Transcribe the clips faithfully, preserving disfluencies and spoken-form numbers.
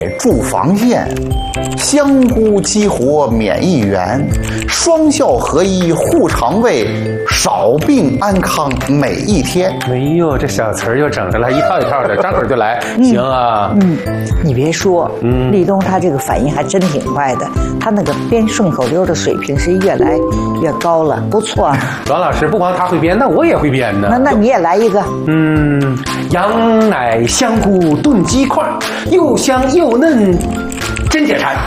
助防线，香菇激活免疫源，双效合一护肠胃，少病安康每一天。 哎呦，这小词儿又整上了，一套一套的，张口就来。嗯、行啊， 嗯，你别说，嗯，立冬他这个反应还真挺快的，他那个编顺口溜的水平是越来越高了，不错啊。 阮老师不光他会编，那我也会编呢。 那那你也来一个。 嗯，羊奶香菇炖鸡块，又香又嫩，真解馋。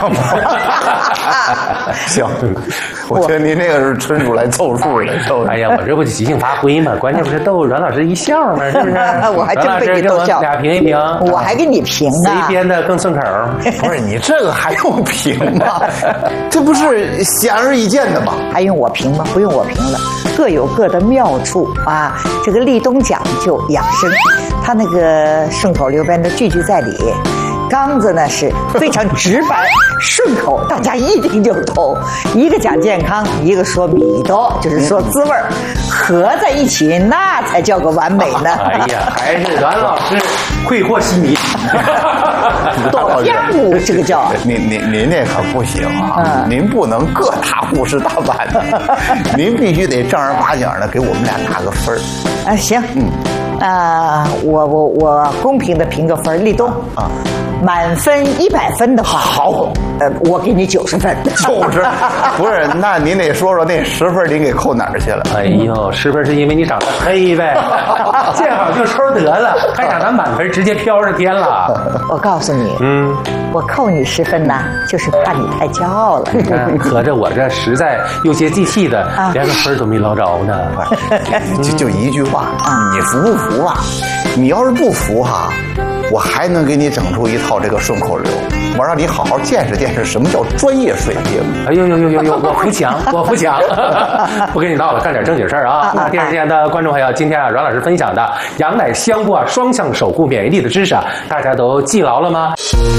行，我觉得您这个是纯属来凑数的。 哎呀，我这不就即兴发挥嘛？关键不是逗阮老师一笑吗？是不是？ 我还真被你逗笑。 俩评一评， 我还给你评呢。 谁编的更顺口？ 不是你这个还用评吗？这不是显而易见的吗？ 还用我评吗？不用我评了，各有各的妙处啊。这个立冬讲究养生，他那个顺口溜边的句句在理。刚子呢是非常直白顺口，大家一听就懂。一个讲健康，一个说米多，就是说滋味儿，合在一起那才叫个完美呢。 哎呀，还是阮老师会和稀泥。 多样物这个叫您您您这可不行啊！嗯、您不能各打五十大板，您必须得正儿八经的给我们俩打个分儿。 啊，行，嗯，啊、呃，我我我公平的评个分，立冬啊。满分一百分的话， 好， 呃，我给你九十分。 九十，不是？那您得说说那十分您给扣哪儿去了？ 哎呦，十分是因为你长得黑呗，见好就抽得了，还想咱满分直接飘上天了。 我告诉你，嗯，我扣你十分呢，就是怕你太骄傲了。 嗯、合着我这实在有些记气的，啊、连个分都没捞着呢。 就就一句话，啊、你服不服啊？你要是不服哈、啊。我还能给你整出一套这个顺口溜，我让你好好见识见识什么叫专业水平。 哎呦呦呦呦呦，我服强，我服强，不跟你闹了，干点正经事儿啊！那电视前的观众朋友，今天啊，阮老师分享的羊奶香菇啊，双向守护免疫力的知识啊，大家都记牢了吗？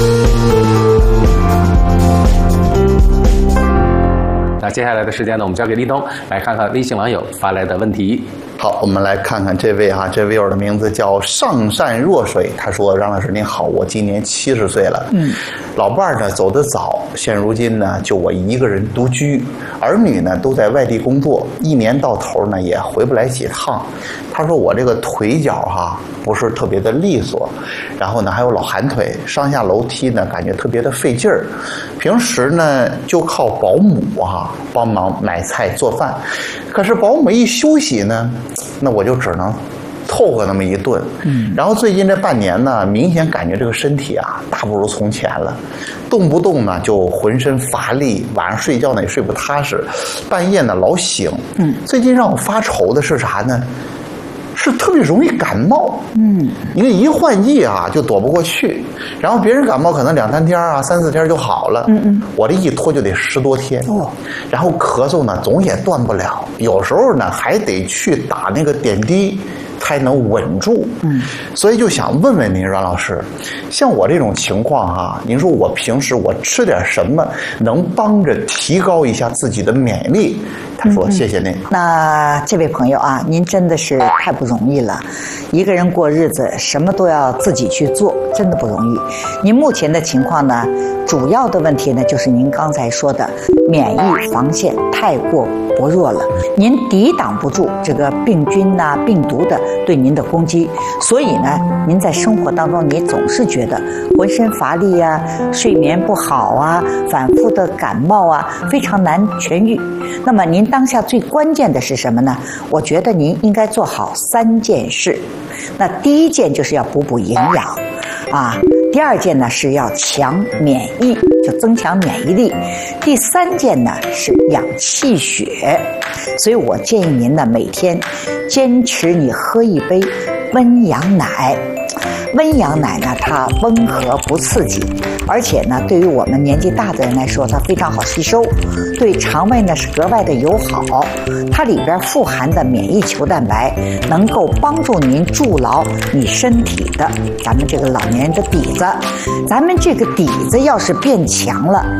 那接下来的时间呢，我们交给立冬来看看微信网友发来的问题。 好，我们来看看这位啊，这位友的名字叫上善若水。他说：“张老师您好，我今年七十岁了，嗯，老伴儿呢走得早，现如今呢就我一个人独居，儿女呢都在外地工作，一年到头呢也回不来几趟。他说我这个腿脚哈不是特别的利索，然后呢还有老寒腿，上下楼梯呢感觉特别的费劲儿，平时呢就靠保姆哈帮忙买菜做饭，可是保姆一休息呢。”那我就只能凑合那么一顿，嗯，然后最近这半年呢，明显感觉这个身体啊，大不如从前了，动不动呢就浑身乏力，晚上睡觉呢也睡不踏实，半夜呢老醒，嗯，最近让我发愁的是啥呢？是特别容易感冒，嗯，因为一换季啊就躲不过去，然后别人感冒可能两三天啊、三四天就好了，嗯嗯，我这一拖就得十多天，哦，然后咳嗽呢总也断不了，有时候呢还得去打那个点滴才能稳住，嗯，所以就想问问您阮老师，像我这种情况哈，您说我平时我吃点什么能帮着提高一下自己的免疫力？他说：“谢谢您。嗯” 那这位朋友啊，您真的是太不容易了，一个人过日子，什么都要自己去做，真的不容易。您目前的情况呢，主要的问题呢，就是您刚才说的免疫防线太过薄弱了，您抵挡不住这个病菌呐、啊、病毒的对您的攻击，所以呢，您在生活当中，你总是觉得浑身乏力啊，睡眠不好啊，反复的感冒啊，非常难痊愈。那么您当下最关键的是什么呢？我觉得您应该做好三件事。那第一件就是要补补营养，啊，第二件呢是要强免疫，就增强免疫力。第三件呢是养气血。所以我建议您呢每天坚持你喝一杯温羊奶。温羊奶呢，它温和不刺激，而且呢，对于我们年纪大的人来说，它非常好吸收，对肠胃呢是格外的友好。它里边富含的免疫球蛋白，能够帮助您筑牢你身体的咱们这个老年人的底子。咱们这个底子要是变强了，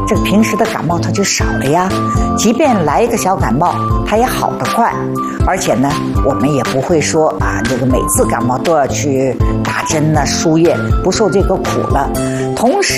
这个平时的感冒它就少了呀。即便来一个小感冒，它也好得快。而且呢，我们也不会说啊，这个每次感冒都要去打针呐、输液，不受这个苦了。同时